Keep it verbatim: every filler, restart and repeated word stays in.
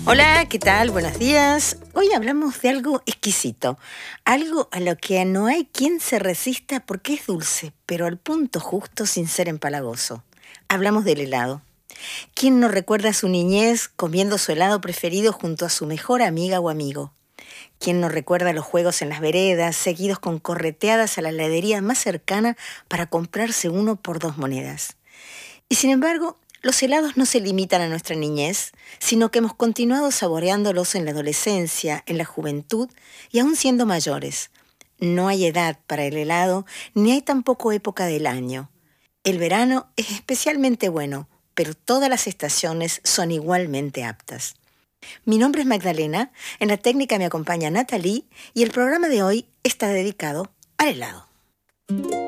Hola, ¿qué tal? Buenos días. Hoy hablamos de algo exquisito, algo a lo que no hay quien se resista porque es dulce, pero al punto justo sin ser empalagoso. Hablamos del helado. ¿Quién no recuerda su niñez comiendo su helado preferido junto a su mejor amiga o amigo? ¿Quién no recuerda los juegos en las veredas, seguidos con correteadas a la heladería más cercana para comprarse uno por dos monedas? Y sin embargo, los helados no se limitan a nuestra niñez, sino que hemos continuado saboreándolos en la adolescencia, en la juventud y aún siendo mayores. No hay edad para el helado, ni hay tampoco época del año. El verano es especialmente bueno, pero todas las estaciones son igualmente aptas. Mi nombre es Magdalena, en la técnica me acompaña Natalie y el programa de hoy está dedicado al helado.